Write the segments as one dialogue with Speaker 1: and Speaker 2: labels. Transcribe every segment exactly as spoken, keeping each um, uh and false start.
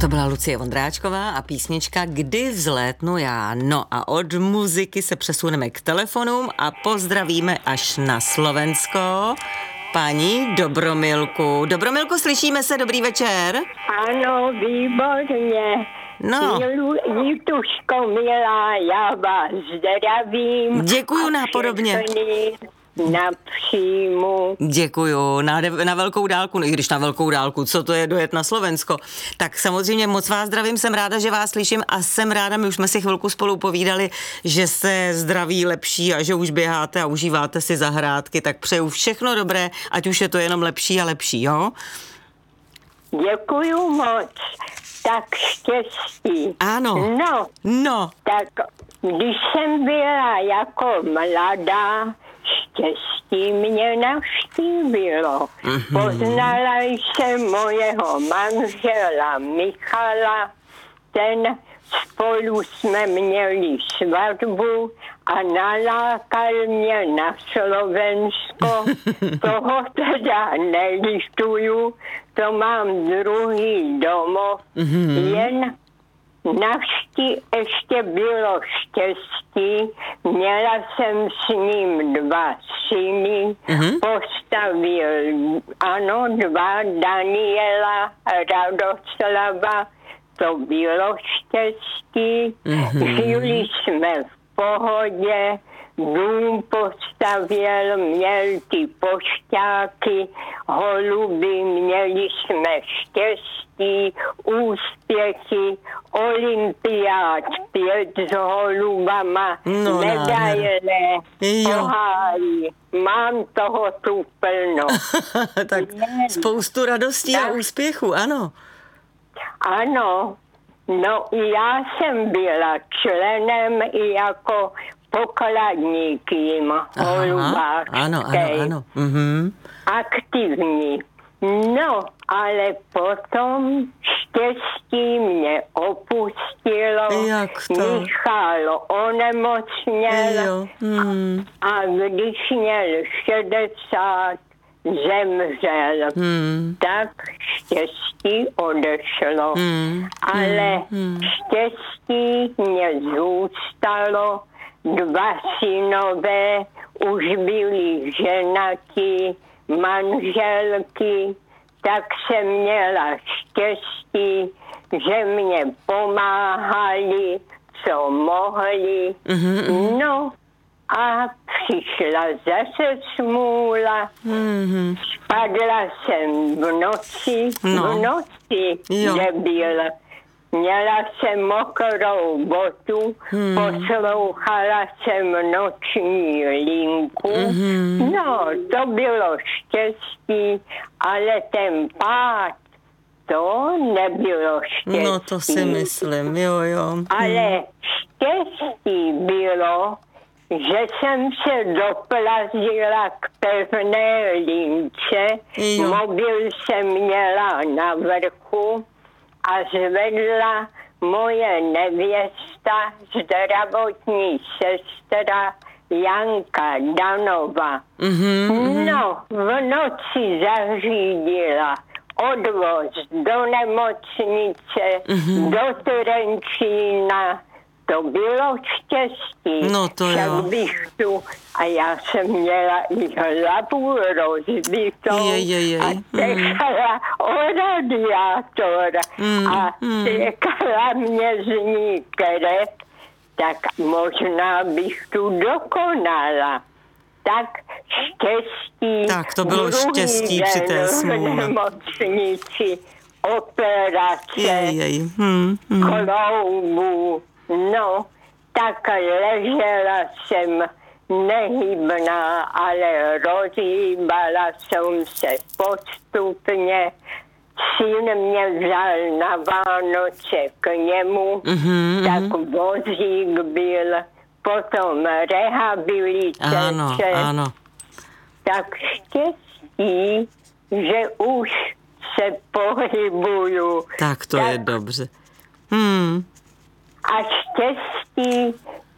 Speaker 1: To byla Lucie Vondráčková a písnička Kdy vzlétnu já. No a od muziky se přesuneme k telefonům a pozdravíme až na Slovensko paní Dobromilku. Dobromilku, slyšíme se, dobrý večer.
Speaker 2: Ano, výborně.
Speaker 1: No.
Speaker 2: Jituško milá, já vás zdravím.
Speaker 1: Děkuju nápodobně.
Speaker 2: Na příjmu.
Speaker 1: Děkuju, na, na velkou dálku, no i když na velkou dálku, co to je dojet na Slovensko. Tak samozřejmě moc vás zdravím, jsem ráda, že vás slyším a jsem ráda, my už jsme si chvilku spolu povídali, že se zdraví lepší a že už běháte a užíváte si zahrádky, tak přeju všechno dobré, ať už je to jenom lepší a lepší, jo?
Speaker 2: Děkuju moc, tak štěstí.
Speaker 1: Ano.
Speaker 2: No,
Speaker 1: no.
Speaker 2: Tak když jsem byla jako mladá, štěstí mě navštívilo. Mm-hmm. Poznala jsem mojeho manžela Michala, ten spolu jsme měli svatbu a nalákal mě na Slovensko. Toho teda nelituju, to mám druhý domov, mm-hmm. jen Navští ještě bylo štěstí, měla jsem s ním dva syny, mm-hmm. postavil, ano, dva, Daniela, Radoslava, to bylo štěstí, mm-hmm. žili jsme v pohodě, dům postavil, měl ty pošťáky, holuby, měli jsme štěstí, úspěchy, olympiád, pět s holubama,
Speaker 1: no,
Speaker 2: medaile, poháry. Mám toho tu plno.
Speaker 1: Tak spoustu radostí tak, a úspěchu, ano.
Speaker 2: Ano, no já jsem byla členem i jako pokladník jim, holubářský.
Speaker 1: Ano, ano, ano. Mhm.
Speaker 2: Aktivní. No, ale potom štěstí mě opustilo.
Speaker 1: Jak to?
Speaker 2: Michal onemocněl
Speaker 1: hmm.
Speaker 2: a když měl šedesát, zemřel. Hmm. Tak štěstí odešlo. Hmm. Ale hmm. štěstí mě zůstalo. Dva synové už byli ženati, manželky, tak jsem měla štěstí, že mě pomáhali, co mohli. Mm-hmm. No a přišla zase smůla. Mm-hmm. Spadla jsem v noci, no. v noci, jo. kde byl. Měla jsem mokrou botu, hmm. poslouchala jsem noční linku. Mm-hmm. No, to bylo štěstí, ale ten pád, to nebylo štěstí.
Speaker 1: No, to si myslím, jo, jo. Hmm.
Speaker 2: Ale štěstí bylo, že jsem se doplazila k pevné lince, jo. mobil jsem měla na vrchu, a zvedla moje nevěsta, zdravotní sestra Janka Danova. Mm-hmm. No, v noci zařídila odvoz do nemocnice, mm-hmm. do Trenčína. To bylo štěstí.
Speaker 1: No to jo.
Speaker 2: Bych tu, a já jsem měla i hlavu rozbitou
Speaker 1: je, je, je.
Speaker 2: a tekala mm. o radiátor mm. a mm. tekala mě z ní krev, tak možná bych tu dokonala. Tak štěstí.
Speaker 1: Tak to bylo štěstí při té smůle.
Speaker 2: V nemocnici, operace,
Speaker 1: jej, jej. Hmm, hmm.
Speaker 2: kloubu. No, tak ležela jsem nehybná, ale rozhýbala jsem se postupně. Syn mě vzal na Vánoce k němu, mm-hmm, tak vozík byl, potom rehabilitace.
Speaker 1: Ano, ano.
Speaker 2: Tak štěstí, že už se pohybuju.
Speaker 1: Tak to tak je dobře. Hmm.
Speaker 2: A štěstí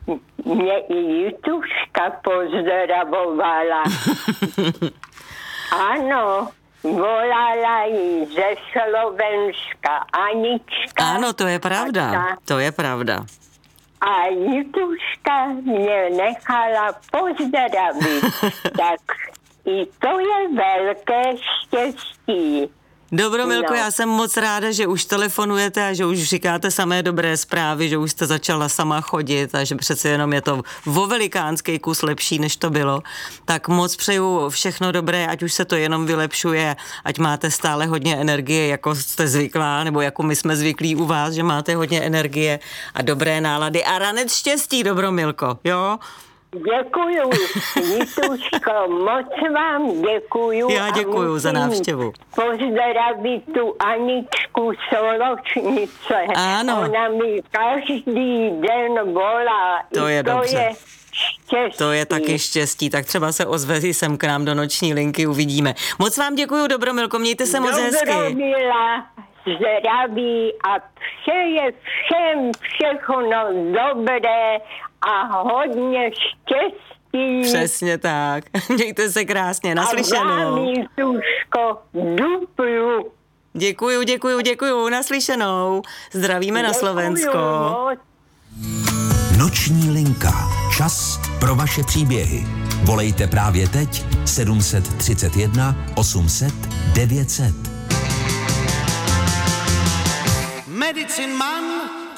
Speaker 2: mě i Jituška pozdravovala. Ano, volala jí ze Slovenska Anička.
Speaker 1: Ano, to je pravda,
Speaker 2: ta,
Speaker 1: to je pravda.
Speaker 2: a Jituška mě nechala pozdravit, tak i to je velké štěstí.
Speaker 1: Dobro, Milko,
Speaker 2: no.
Speaker 1: Já jsem moc ráda, že už telefonujete a že už říkáte samé dobré zprávy, že už jste začala sama chodit a že přece jenom je to vo velikánský kus lepší, než to bylo. Tak moc přeju všechno dobré, ať už se to jenom vylepšuje, ať máte stále hodně energie, jako jste zvyklá, nebo jako my jsme zvyklí u vás, že máte hodně energie a dobré nálady a ranec štěstí, dobro, Milko, jo?
Speaker 2: Děkuju, Jituško, moc vám děkuju.
Speaker 1: Já děkuju za návštěvu.
Speaker 2: Pozdravit tu Aničku Soločnice.
Speaker 1: Ano.
Speaker 2: Ona mi každý den volá.
Speaker 1: To je
Speaker 2: to
Speaker 1: dobře.
Speaker 2: Je štěstí.
Speaker 1: To je taky štěstí, tak třeba se ozve sem k nám do noční linky, uvidíme. Moc vám děkuju, dobro, Milko, mějte se moc hezky.
Speaker 2: Dobromila, zdraví a přeje všem všechno dobré a hodně štěstí.
Speaker 1: Přesně tak. Mějte se krásně, naslyšenou.
Speaker 2: A vám, Jituško, duplu.
Speaker 1: Děkuju, děkuju, děkuju, naslyšenou. Zdravíme na Slovensko.
Speaker 2: Moc.
Speaker 3: Noční linka. Čas pro vaše příběhy. Volejte právě teď sedm set třicet jedna osm set devět set.
Speaker 4: Medicine Man